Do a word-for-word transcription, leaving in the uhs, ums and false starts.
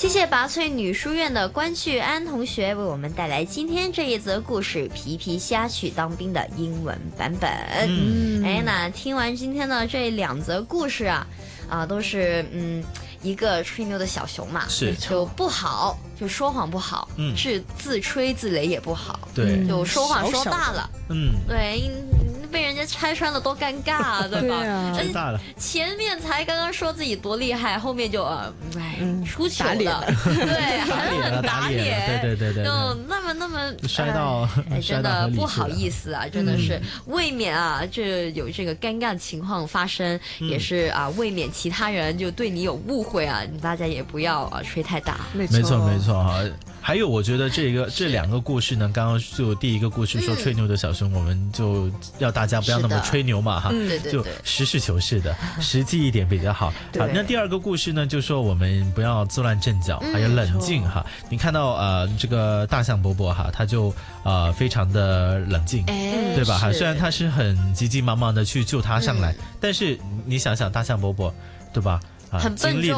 谢拔萃女书院的关旭安同学为我们带来今天这一则故事《皮皮虾去当兵》的英文版本。嗯，哎，那听完今天的这两则故事啊，啊，都是嗯一个吹牛的小熊嘛， 是就不好，就说谎不好，嗯，是自吹自擂也不好， 对， 就说谎说大了， 嗯， 对。被人家拆穿了多尴尬啊，对吧？ 对啊， 真大了。 前面才刚刚说自己多厉害，后面就呃，哎，出糗了，对， 打脸了，打脸，对对对对， 就那么那么摔到， 哎，真的不好意思啊，真的是未免啊，这有这个尴尬的情况发生，也是啊，未免其他人就对你有误会啊，大家也不要啊吹太大。 没错没错哈。还有，我觉得这个这两个故事呢，刚刚就第一个故事说吹牛的小熊，我们就要大家不要那么吹牛嘛哈，就实事求是的，实际一点比较好。好，那第二个故事呢，就说我们不要自乱阵脚，还有冷静哈。你看到呃这个大象伯伯哈，他就呃非常的冷静，对吧？哈，虽然他是很急急忙忙的去救他上来，但是你想想大象伯伯，对吧？ 很经历了